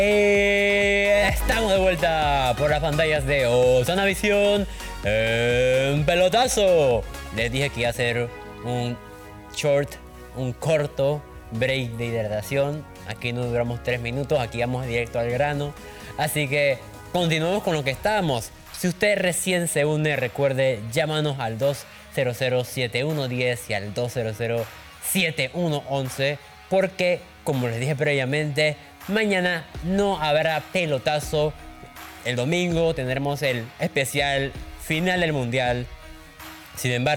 Estamos de vuelta por las pantallas de Osana Visión. Pelotazo. Les dije que iba a hacer un corto break de hidratación. Aquí no duramos 3 minutos, aquí vamos directo al grano. Así que continuamos con lo que estábamos. Si usted recién se une, recuerde, llámanos al 200-7110 y al 200-7111, porque, como les dije previamente, mañana no habrá pelotazo. El domingo tendremos el especial final del Mundial. Sin embargo,